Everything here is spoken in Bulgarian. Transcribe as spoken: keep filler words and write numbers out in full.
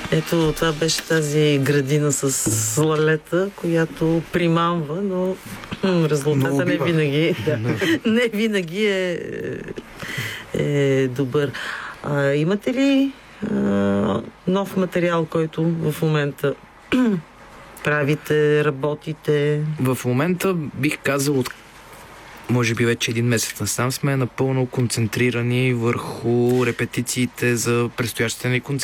Ето, това беше тази градина с лалета, която примамва, но резултата не винаги, да, не винаги е, е добър. А, имате ли а, нов материал, който в момента правите, работите? В момента бих казал от може би вече един месец насам сме напълно концентрирани върху репетициите за предстоящите ни концерти.